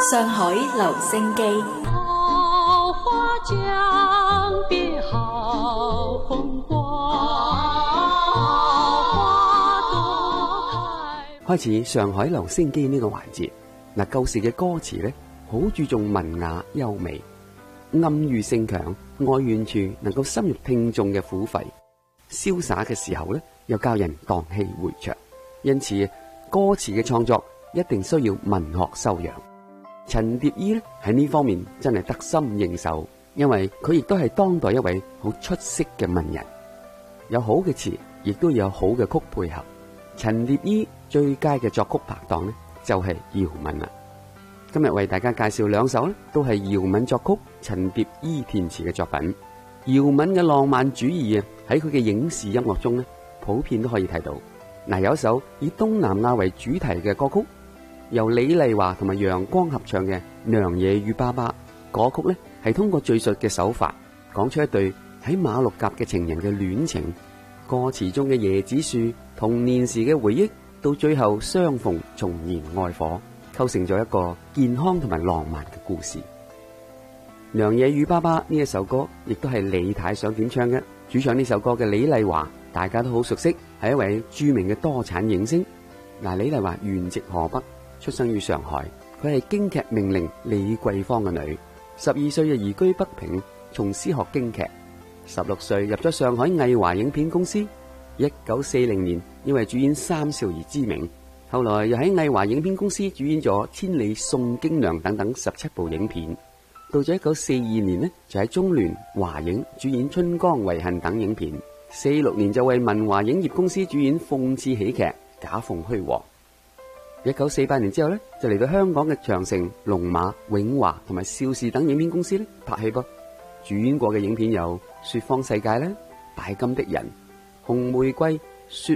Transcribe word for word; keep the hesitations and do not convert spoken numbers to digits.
上海留聲機。 好花江邊好風光，花朵開。 開始上海留聲機呢個環節，嗱，舊時嘅歌詞咧，好注重文雅優美，暗喻性強，愛怨處能夠深入聽眾嘅虎肺，瀟灑嘅時候咧，又教人蕩氣迴腸。因此，歌詞嘅創作一定需要文學修養。陳蝶衣咧喺呢方面真係得心應手，因為佢亦都係當代一位好出色嘅文人，有好嘅詞，亦都有好嘅曲配合。陳蝶衣最佳嘅作曲拍檔呢，就係姚敏啦。今日為大家介紹兩首呢，都係姚敏作曲、陳蝶衣填詞嘅作品。姚敏嘅浪漫主義啊，喺佢嘅影視音樂中呢，普遍都可以睇到。嗱，有一首以東南亞為主題嘅歌曲，由李麗華同埋楊光合唱嘅《娘惹與爸爸》。歌曲呢係通過敘述嘅手法，講出一對喺馬六甲嘅情人嘅戀情。歌詞中嘅椰子樹、童年時嘅回憶，到最後相逢重燃愛火，構成咗一個健康同埋浪漫嘅故事。《娘惹與爸爸》呢一首歌，亦都係李太想點唱嘅。主唱呢首歌嘅李麗華，大家都好熟悉，係一位著名嘅多產影星。嗱，李麗華原籍河北，出生於上海，佢係京劇名伶李桂芳嘅女。十二歲就移居北平，從師學京劇。十六歲入咗上海藝華影片公司。一九四零年因為主演三少而知名，後來又喺藝華影片公司主演咗《千里送京娘》等等十七部影片。到咗一九四二年呢，就喺中聯華影主演《春江遺恨》等影片。四六年就為文華影業公司主演諷刺喜劇《假鳳虛凰》。一九四八年之後呢，就嚟到香港嘅長城、龍馬、永華同埋邵氏等影片公司呢拍戲噃。主演過嘅影片有《說謊世界》咧，《大金的人》、《紅玫瑰》、《雪